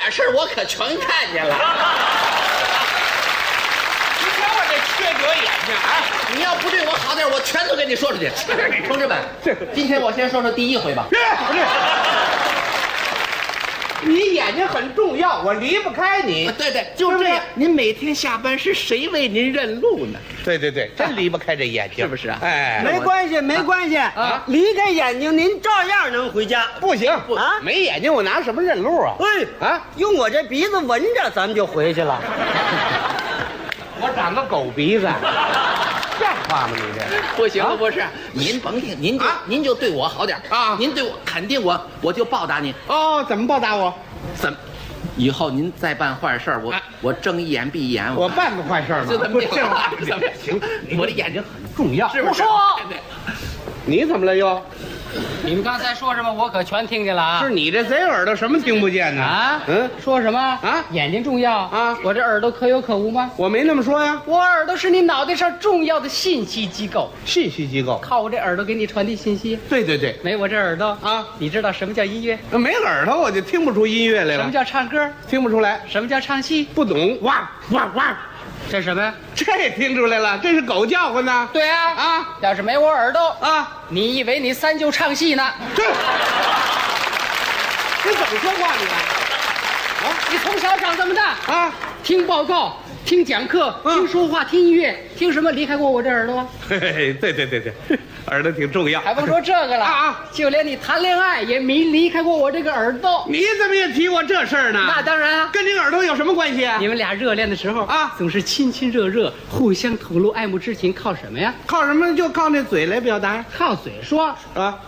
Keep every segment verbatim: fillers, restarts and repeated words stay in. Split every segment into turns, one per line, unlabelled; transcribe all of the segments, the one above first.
点事儿我可全看见了。
你瞧我这缺德眼睛啊！
你要不对我好点，我全都跟你说出去。同志们，今天我先说说第一回吧。
不是，你眼睛很重要，我离不开你。
对对，就这样。您每天下班是谁为您认路呢？
对对对，真离不开这眼睛，
是不是啊？
哎，
没关系，没关系啊！离开眼睛，您照样能回家。
不行
啊
没眼睛我拿什么认路啊？
哎
啊，
用我这鼻子闻着，咱们就回去了。
我长个狗鼻子，像话吗？你这
不行，不是，您甭听，您就
啊
您就对我好点
啊
您对我肯定我我就报答您。
哦，怎么报答我？
怎么？以后您再办坏事儿，我
啊
我睁一眼闭一眼，
我办过坏事吗？
就这么定了
不
怎么样
行，
我的眼睛很
重要，
是不是？
不说
对对
你怎么了又？
你们刚才说什么？我可全听见了啊！
是你这贼耳朵什么听不见呢？
啊，
嗯，
说什么
啊
眼睛重要
啊
我这耳朵可有可无吗？
我没那么说呀。
我耳朵是你脑袋上重要的信息机构，
信息机构，
靠我这耳朵给你传递信息。
对对对，
没我这耳朵
啊
你知道什么叫音乐？
没耳朵我就听不出音乐来
什么
了，
叫唱歌？
听不出来，
什么叫唱戏？
不懂，哇哇哇，
这什么呀？
这听出来了，这是狗叫唤呢。
对啊
啊
要是没我耳朵，
啊，
你以为你三舅唱戏呢？
这，你怎么说话你啊？
你从小长这么大，
啊，
听报告，听讲课，
嗯
听说话，听音乐，听什么离开过我这耳朵？
嘿嘿，对对对对，耳朵挺重要。
还甭说这个了
啊啊
就连你谈恋爱也没离开过我这个耳朵。
你怎么也提我这事儿呢？
那当然啊，
跟你耳朵有什么关系啊？
你们俩热恋的时候
啊
总是亲亲热热，互相吐露爱慕之情，靠什么呀？
靠什么？就靠那嘴来表达
靠嘴说。
啊？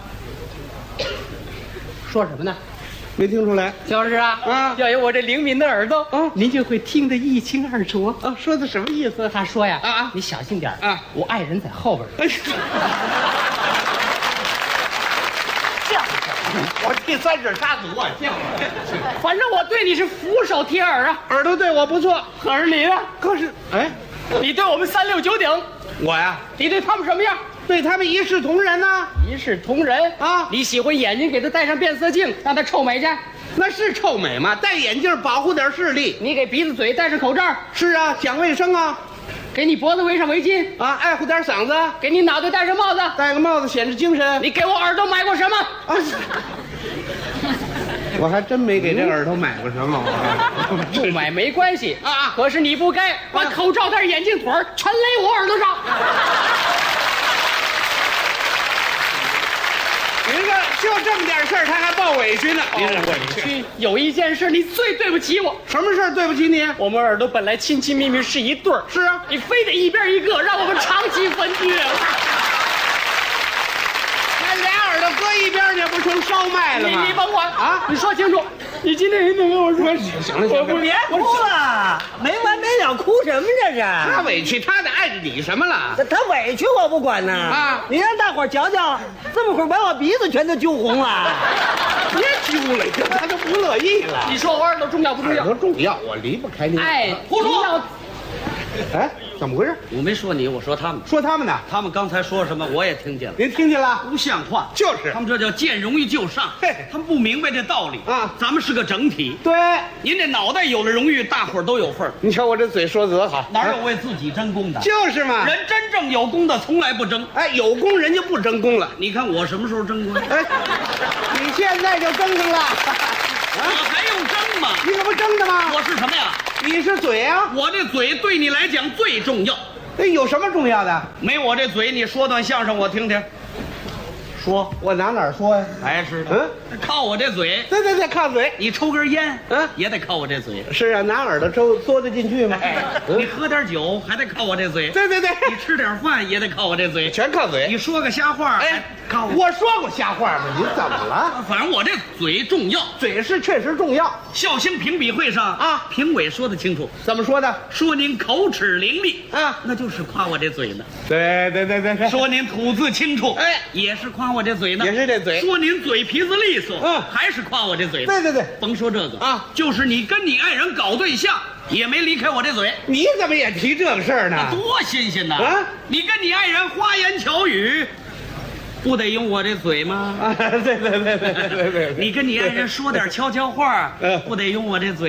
说什么呢？
没听出来
就是啊，
啊
要有我这灵敏的耳朵，
啊
您就会听得一清二楚。
啊？说的什么意思？
他说呀，
啊啊
你小心点儿
啊
我爱人在后边儿。
哎呀，像我替三婶插足啊，像
反正我对你是俯首帖耳啊，
耳朵对我不错，
可是你呢？
可是哎，
你对我们三六九鼎，
我呀
你对他们什么样？
对他们一视同仁呐、
一视同仁
啊
你喜欢眼睛，给他戴上变色镜，让他臭美去；
那是臭美吗？戴眼镜保护点视力。
你给鼻子嘴戴上口罩，
是啊，讲卫生啊，
给你脖子围上围巾，
啊，爱护点嗓子，
给你脑袋戴上帽子。
戴个帽子显示精神。
你给我耳朵买过什么？
啊，我还真没给这耳朵买过什么。
不买没关系
啊
可是你不该把口罩戴眼镜腿儿全勒我耳朵上。
您这就这么点事儿，他还抱委屈呢。您这委屈，
有一件事你最对不起我，
什么事儿对不起你？
我们耳朵本来亲亲密密是一对儿，
是啊，
你非得一边一个，让我们长期分居。
那俩耳朵搁一边去，不成烧麦了
你
吗？
你甭管
啊
你说清楚，你今天一定跟我说。
行了行了，
别哭了，没完没了，哭什么这是？
他委屈，他得碍着你什么了？
他他委屈我不管呢
啊
你让大伙儿瞧瞧，这么会儿把我鼻子全都揪红了。
别揪了，这他就不乐意了。
你说我耳朵重要不重要？
耳朵重要，我离不开你。
哎，
胡说
你要
哎，怎么回事？
我没说你，我说他们。
说他们呢？
他们刚才说什么，我也听见了，
您听见了？
不像话。
就是
他们这叫见容易就上
嘿，
他们不明白这道理
啊
咱们是个整体，
对，
您这脑袋有了荣誉，大伙儿都有份儿，
你瞧我这嘴说的多好，
哪有为自己争功的？
就是嘛。
人真正有功的从来不争。
哎，有功人就不争功了。
你看我什么时候争功？
哎，你现在就争上了，
我还用争吗？
你可不争的吗？
我是什么呀？
你是嘴啊？
我这嘴对你来讲最重要，
哎，有什么重要的？
没我这嘴，你说段相声我听听。说，
我拿哪儿说呀？
还是的，
嗯，
靠我这嘴。
对对对，靠嘴。
你抽根烟，
嗯
也得靠我这嘴。
是啊，拿耳朵抽嘬得进去吗？
哎，你喝点酒还得靠我这嘴。
对对对，
你吃点饭也得靠我这嘴。
全靠嘴。
你说个瞎话，
哎，
靠我。
我说过瞎话吗？你怎么了？
反正我这嘴重要。
嘴是确实重要。
绍兴评比会上
啊
评委说得清楚，
怎么说的？
说您口齿伶俐
啊
那就是夸我这嘴呢；
对对对对对，
说您吐字清楚，
哎
也是夸我这嘴呢；
也是这嘴。
说您嘴皮子利索，
嗯
还是夸我这嘴呢。
对对对，
甭说这个
啊
就是你跟你爱人搞对象，也没离开我这嘴。
你怎么也提这个事儿呢？
那多新鲜呐！
啊
你跟你爱人花言巧语，不得用我这嘴吗？
啊，对对对对对对对，
你跟你爱人说点悄悄话，
嗯
不得用我这嘴